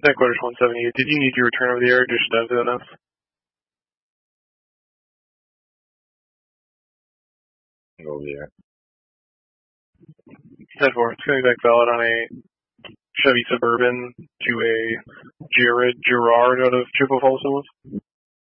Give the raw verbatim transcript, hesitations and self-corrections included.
Headquarters one seventy-eight, did you need your return over the air or just uh, V N F? Over the air. ten four, it's coming back valid on a Chevy Suburban to a Jared Gerard out of Chippewa Falls.